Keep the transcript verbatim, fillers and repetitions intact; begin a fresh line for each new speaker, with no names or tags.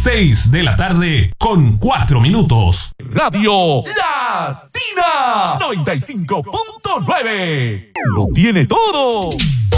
seis de la tarde con cuatro minutos.
Radio Latina noventa y cinco punto nueve. Lo tiene todo.